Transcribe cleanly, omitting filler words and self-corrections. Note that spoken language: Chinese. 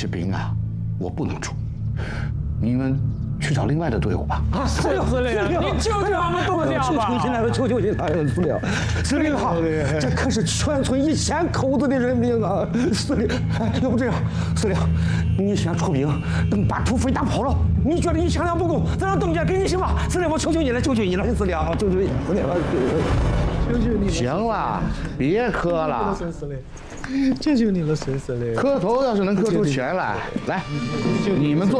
支兵啊，我不能出，你们去找另外的队伍吧。 啊，司令，你救救我们杜家吧！ 求求你了，求求你了，司令好，这可是全村1000口子的人命啊！司令，要不这样，司令，你先出兵，等把土匪打跑了，你觉得你枪量不够，咱让邓家给你行吧？司令，我求求你了，求求你了，司令，求求你，司令，求求你。 行了，别磕了， 孙司令，求求你了，孙司令。 磕头要是能磕出钱来，来，你们坐。